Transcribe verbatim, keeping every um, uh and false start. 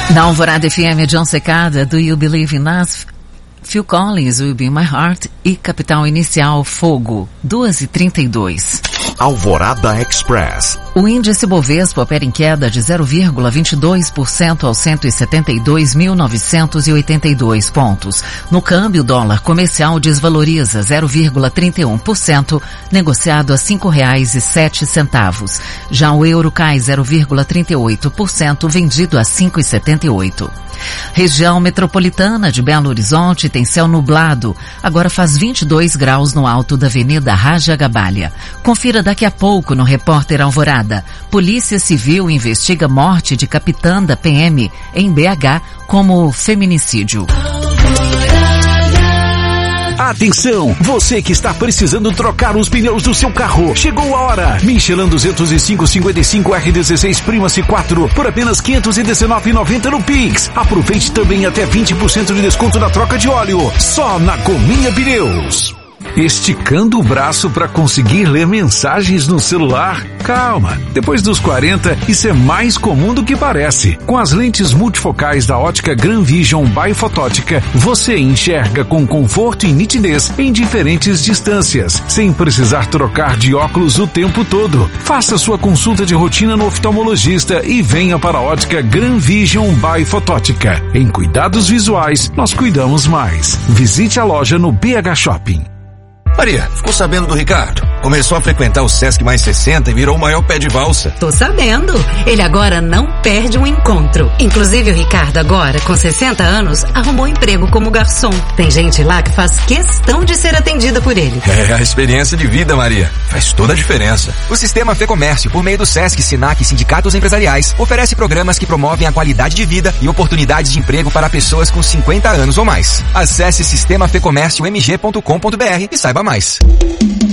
Na Alvorada F M, John Secada, Do You Believe in Us? Phil Collins, Will Be My Heart e Capital Inicial, Fogo, duas e trinta e dois. Alvorada Express. O índice Bovespa opera em queda de zero vírgula vinte e dois por cento aos cento e setenta e dois mil novecentos e oitenta e dois pontos. No câmbio, o dólar comercial desvaloriza zero vírgula trinta e um por cento, negociado a cinco reais e sete centavos. Já o euro cai zero vírgula trinta e oito por cento, vendido a cinco reais e setenta e oito centavos. Região metropolitana de Belo Horizonte tem céu nublado. Agora faz vinte e dois graus no alto da Avenida Raja Gabalha. Confira daqui a pouco no Repórter Alvorada. Polícia Civil investiga morte de capitã da P M em B H como feminicídio. Atenção, você que está precisando trocar os pneus do seu carro. Chegou a hora. Michelin duzentos e cinco cinquenta e cinco R dezesseis Prima C quatro por apenas quinhentos e dezenove reais e noventa centavos no Pix. Aproveite também até vinte por cento de desconto na troca de óleo. Só na Gominha Pneus. Esticando o braço para conseguir ler mensagens no celular? Calma, depois dos quarenta, isso é mais comum do que parece. Com as lentes multifocais da ótica Gran Vision Bifotótica, você enxerga com conforto e nitidez em diferentes distâncias, sem precisar trocar de óculos o tempo todo. Faça sua consulta de rotina no oftalmologista e venha para a ótica Gran Vision Bifotótica. Em cuidados visuais, nós cuidamos mais. Visite a loja no B H Shopping. Maria, ficou sabendo do Ricardo? Começou a frequentar o Sesc Mais sessenta e virou o maior pé de valsa. Tô sabendo. Ele agora não perde um encontro. Inclusive o Ricardo agora, com sessenta anos, arrumou emprego como garçom. Tem gente lá que faz questão de ser atendida por ele. É a experiência de vida, Maria. Faz toda a diferença. O Sistema Fê Comércio, por meio do Sesc, Sinac e sindicatos empresariais, oferece programas que promovem a qualidade de vida e oportunidades de emprego para pessoas com cinquenta anos ou mais. Acesse sistema fê comércio m g ponto com ponto b r e saiba mais.